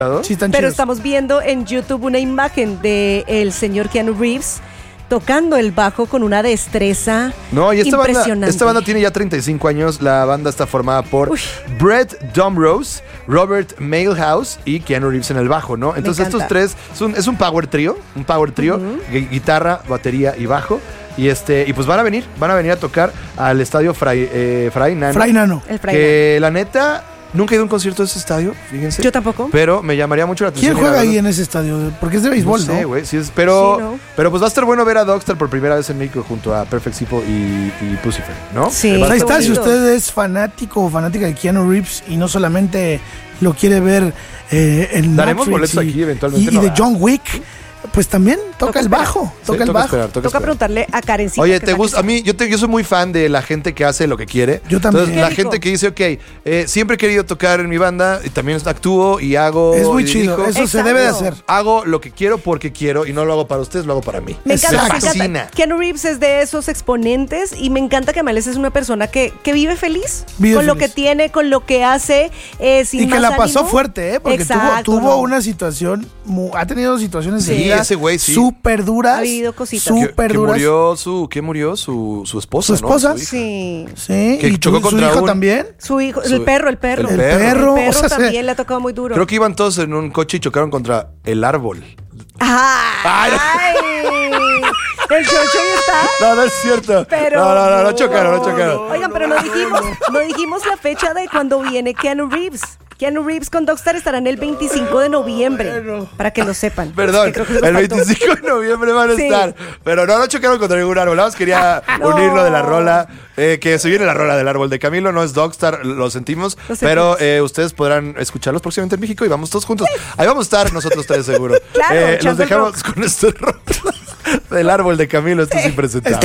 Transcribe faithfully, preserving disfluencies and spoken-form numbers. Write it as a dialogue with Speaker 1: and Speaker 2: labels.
Speaker 1: Sí, están
Speaker 2: Pero
Speaker 1: chidos.
Speaker 2: estamos viendo en YouTube una imagen de el señor Keanu Reeves tocando el bajo con una destreza
Speaker 3: No, y esta banda,
Speaker 2: impresionante.
Speaker 3: esta banda tiene ya treinta y cinco años. La banda está formada por
Speaker 2: Uy.
Speaker 3: Brett Domrose, Robert Mailhouse y Keanu Reeves en el bajo, ¿no? Entonces estos
Speaker 2: encanta.
Speaker 3: tres es un, es un power trío, un power trío, gui- guitarra, batería y bajo. Y este y pues van a venir, van a venir a tocar al estadio Fray, eh, Fray Nano.
Speaker 1: Fray Nano.
Speaker 2: El Fray
Speaker 3: Que la neta, nunca he ido a un concierto de ese estadio, fíjense.
Speaker 2: Yo tampoco.
Speaker 3: Pero me llamaría mucho la atención.
Speaker 1: ¿Quién
Speaker 3: ir a
Speaker 1: juega ahí
Speaker 3: verlo.
Speaker 1: en ese estadio? Porque es de béisbol, ¿no?
Speaker 3: No sé, güey. Sí es, pero,
Speaker 2: Sí, ¿no?
Speaker 3: pero pues va a estar bueno ver a Dogstar por primera vez en México junto a Perfect Simple y, y Pucifer, ¿no?
Speaker 2: Sí.
Speaker 1: Pues ahí
Speaker 2: Qué
Speaker 1: está, si
Speaker 2: bonito.
Speaker 1: usted es fanático o fanática de Keanu Reeves y no solamente lo quiere ver eh, en
Speaker 3: Daremos
Speaker 1: Matrix
Speaker 3: boletos
Speaker 1: y,
Speaker 3: aquí eventualmente,
Speaker 1: y, y
Speaker 3: ¿no?
Speaker 1: de John Wick, pues también toca,
Speaker 2: Toca
Speaker 1: el
Speaker 2: esperar.
Speaker 1: bajo,
Speaker 3: Sí,
Speaker 1: toca el
Speaker 3: toca
Speaker 1: bajo.
Speaker 3: esperar, toca
Speaker 2: Toca
Speaker 3: esperar.
Speaker 2: preguntarle a Karencita.
Speaker 3: Oye,
Speaker 2: que
Speaker 3: ¿te
Speaker 2: es la que
Speaker 3: gusta? A mí, yo, te- yo soy muy fan de la gente que hace lo que quiere.
Speaker 1: Yo también.
Speaker 3: Entonces, la
Speaker 2: Qué rico.
Speaker 3: gente que dice, ok, eh, siempre he querido tocar en mi banda y también actúo y hago.
Speaker 1: Es muy
Speaker 3: y
Speaker 1: chido,
Speaker 3: dirijo.
Speaker 1: eso se
Speaker 2: Exacto.
Speaker 1: debe de hacer.
Speaker 3: Hago lo que quiero porque quiero y no lo hago para ustedes, lo hago para mí.
Speaker 2: Me encanta,
Speaker 1: Exacto.
Speaker 2: me encanta.
Speaker 3: Fascina.
Speaker 2: Keanu Reeves es de esos exponentes y me encanta que Amales es una persona que, que vive feliz
Speaker 1: Vive
Speaker 2: con lo
Speaker 1: feliz.
Speaker 2: que tiene, con lo que hace, eh, sin
Speaker 1: Y que
Speaker 2: más
Speaker 1: la pasó
Speaker 2: ánimo.
Speaker 1: fuerte, ¿eh? Porque tuvo,
Speaker 2: Exacto,
Speaker 1: tuvo
Speaker 2: no.
Speaker 1: una situación, mu- ha tenido situaciones de
Speaker 3: Sí,
Speaker 1: vida
Speaker 3: ese güey, sí.
Speaker 1: súper duras.
Speaker 2: Ha vivido cositas.
Speaker 3: Que,
Speaker 1: Súper
Speaker 3: que
Speaker 1: duras.
Speaker 3: murió su. ¿Qué murió? Su, su esposa.
Speaker 1: Su esposa.
Speaker 3: ¿no? Su hija.
Speaker 2: Sí.
Speaker 1: Sí,
Speaker 3: Que
Speaker 1: y
Speaker 3: chocó
Speaker 1: tu- su
Speaker 3: contra
Speaker 1: hijo
Speaker 3: un-
Speaker 1: también.
Speaker 2: Su hijo,
Speaker 3: Su-
Speaker 2: el perro, el perro.
Speaker 3: el
Speaker 1: El
Speaker 3: perro.
Speaker 1: perro,
Speaker 2: El perro
Speaker 1: o sea, se-
Speaker 2: también le ha tocado muy duro.
Speaker 3: Creo que iban todos en un coche y chocaron contra el árbol.
Speaker 2: ¡Ay! ¿El chocho ahí está?
Speaker 3: No, no es cierto.
Speaker 2: Pero
Speaker 3: no, no, no, no chocaron, no chocaron.
Speaker 2: Oigan, pero no dijimos, no dijimos la fecha de cuando viene Keanu Reeves. Keanu Reeves con Dogstar estarán el veinticinco de noviembre. Para que lo sepan.
Speaker 3: Perdón,
Speaker 2: Que creo que se nos
Speaker 3: el
Speaker 2: faltó.
Speaker 3: veinticinco de noviembre van a
Speaker 2: Sí.
Speaker 3: estar. Pero no, no chocaron contra ningún árbol. Nada más quería
Speaker 2: No.
Speaker 3: unirlo de la rola. eh, que se viene la rola del árbol de Camilo. No es Dogstar, lo sentimos.
Speaker 2: Lo sentimos.
Speaker 3: Pero eh, ustedes podrán escucharlos próximamente en México y vamos todos juntos. Ahí vamos a estar nosotros tres seguro.
Speaker 2: Claro,
Speaker 3: Eh, los
Speaker 2: echando el
Speaker 3: dejamos con este rock del árbol de Camilo. Esto es impresentable.